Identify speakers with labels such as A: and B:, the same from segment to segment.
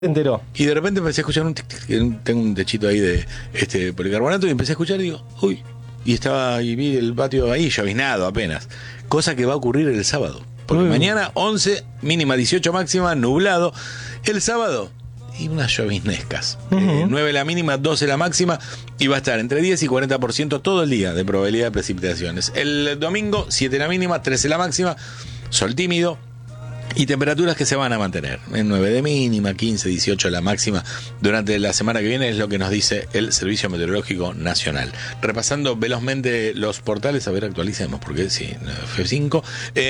A: Enteró.
B: Y de repente empecé a escuchar un tic, tic, tengo un techito ahí de policarbonato y empecé a escuchar y digo, uy, y vi el patio ahí lloviznado apenas, cosa que va a ocurrir el sábado, porque mañana 11, mínima 18 máxima, nublado, el sábado y unas lloviznescas, 9 la mínima, 12 la máxima, y va a estar entre 10 y 40% todo el día de probabilidad de precipitaciones. El domingo 7 la mínima, 13 la máxima, sol tímido, y temperaturas que se van a mantener en 9 de mínima, 15, 18 la máxima durante la semana que viene, es lo que nos dice el Servicio Meteorológico Nacional. Repasando velozmente los portales, a ver, actualicemos, porque sí, F5,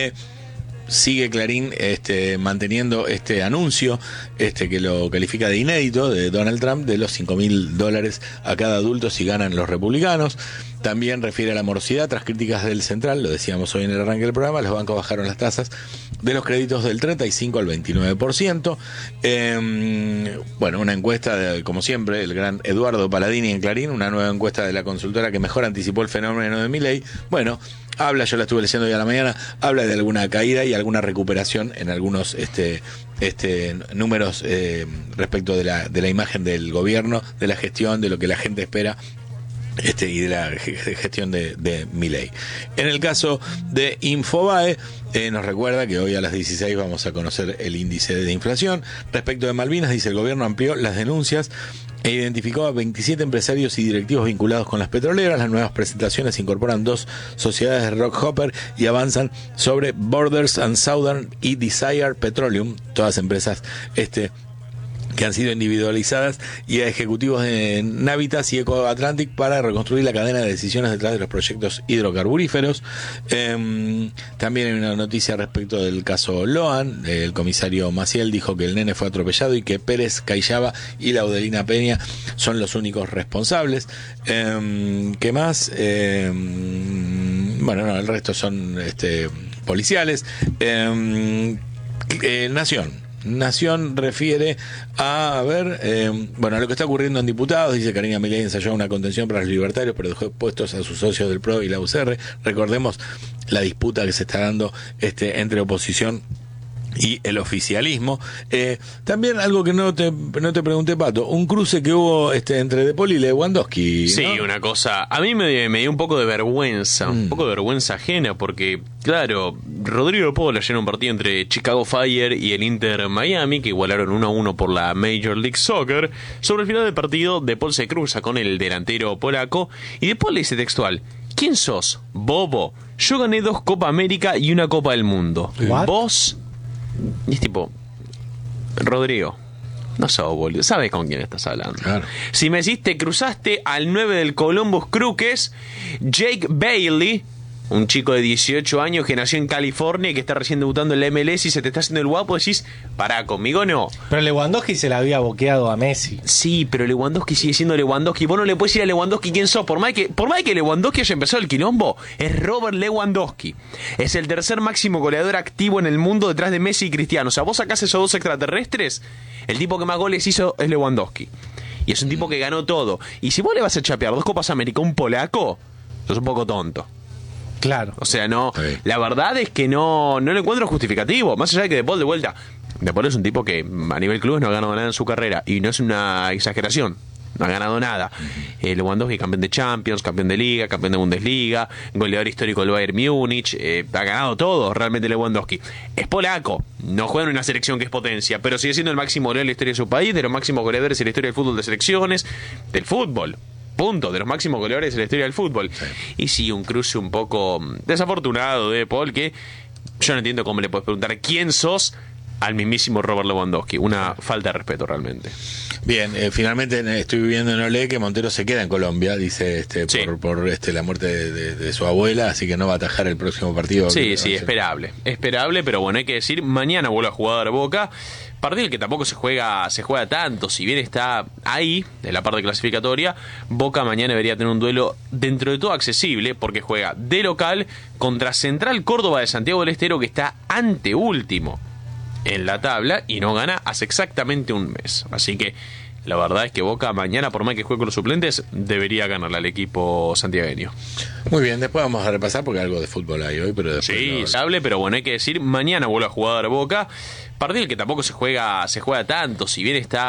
B: sigue Clarín manteniendo este anuncio que lo califica de inédito de Donald Trump de los $5.000 a cada adulto si ganan los republicanos. También refiere a la morosidad tras críticas del Central, lo decíamos hoy en el arranque del programa, los bancos bajaron las tasas de los créditos del 35 al 29%. Bueno, una encuesta, como siempre, el gran Eduardo Paladini en Clarín, una nueva encuesta de la consultora que mejor anticipó el fenómeno de Milei. Bueno, habla, yo la estuve leyendo hoy a la mañana, habla de alguna caída y alguna recuperación en algunos números respecto de la imagen del gobierno, de la gestión, de lo que la gente espera. Y de la gestión de Milei. En el caso de Infobae, nos recuerda que hoy a las 16 vamos a conocer el índice de inflación. Respecto de Malvinas, dice el gobierno amplió las denuncias e identificó a 27 empresarios y directivos vinculados con las petroleras. Las nuevas presentaciones incorporan 2 sociedades de Rockhopper y avanzan sobre Borders and Southern y Desire Petroleum, todas empresas que han sido individualizadas, y a ejecutivos de Navitas y Eco Atlantic para reconstruir la cadena de decisiones detrás de los proyectos hidrocarburíferos. También hay una noticia respecto del caso Loan. El comisario Maciel dijo que el nene fue atropellado y que Pérez Cayaba y Laudelina Peña son los únicos responsables. ¿Qué más? Bueno, no, el resto son policiales. Nación refiere a lo que está ocurriendo en diputados. Dice Karina Milei ensayó una contención para los libertarios, pero dejó puestos a sus socios del PRO y la UCR. Recordemos la disputa que se está dando entre oposición y el oficialismo. También algo que no te pregunté, Pato, un cruce que hubo entre De Paul y Lewandowski, ¿no?
C: Sí, una cosa, a mí me dio un poco de vergüenza, un poco de vergüenza ajena, porque, claro, Rodrigo De Paul ayer en un partido entre Chicago Fire y el Inter Miami, que igualaron 1-1 por la Major League Soccer. Sobre el final del partido, De Paul se cruza con el delantero polaco y De Paul le dice textual: ¿quién sos, bobo? Yo gané 2 Copa América y 1 Copa del Mundo.
A: ¿What?
C: ¿Vos? Y es tipo, Rodrigo, no sos boludo, sabes con quién estás hablando.
B: Claro.
C: Si me decís, te cruzaste al 9 del Columbus Crew, que es Jake Bailey, un chico de 18 años que nació en California y que está recién debutando en la MLS, y se te está haciendo el guapo, decís, pará, conmigo no.
A: Pero Lewandowski se la había boqueado a Messi.
C: Sí, pero Lewandowski sigue siendo Lewandowski. Vos no le puedes decir a Lewandowski quién sos. Por más que Lewandowski haya empezado el quilombo, es Robert Lewandowski. Es el tercer máximo goleador activo en el mundo detrás de Messi y Cristiano. O sea, vos sacás esos 2 extraterrestres, el tipo que más goles hizo es Lewandowski. Y es un tipo que ganó todo. Y si vos le vas a chapear 2 Copas América a un polaco, sos un poco tonto.
A: Claro.
C: O sea, no.
B: Sí.
C: La verdad es que no lo encuentro justificativo. Más allá de que De Paul, de vuelta, De Paul es un tipo que a nivel clubes no ha ganado nada en su carrera. Y no es una exageración. No ha ganado nada. Lewandowski, campeón de Champions, campeón de Liga, campeón de Bundesliga, goleador histórico del Bayern Múnich. Ha ganado todo realmente Lewandowski. Es polaco. No juega en una selección que es potencia, pero sigue siendo el máximo goleador de la historia de su país, de los máximos goleadores en la historia del fútbol de selecciones, del fútbol. Punto, de los máximos goleadores en la historia del fútbol. Sí. Y sí, un cruce un poco desafortunado de Paul, que yo no entiendo cómo le puedes preguntar quién sos al mismísimo Robert Lewandowski. Una falta de respeto realmente.
B: Bien, finalmente estoy viviendo en Olé que Montero se queda en Colombia, dice
C: Sí.
B: por la muerte de su abuela, así que no va a atajar el próximo partido.
C: Sí, esperable, pero bueno, hay que decir, mañana vuelve a jugar Boca. Partido que tampoco se juega tanto, si bien está ahí, en la parte clasificatoria. Boca mañana debería tener un duelo dentro de todo accesible, porque juega de local contra Central Córdoba de Santiago del Estero, que está anteúltimo en la tabla y no gana hace exactamente un mes. Así que la verdad es que Boca mañana, por más que juegue con los suplentes, debería ganarle al equipo santiagueño.
B: Muy bien, después vamos a repasar porque algo de fútbol hay hoy, pero después
C: sí, se hable, pero bueno, hay que decir, mañana vuelve a jugar Boca. partido en el que tampoco se juega tanto, si bien está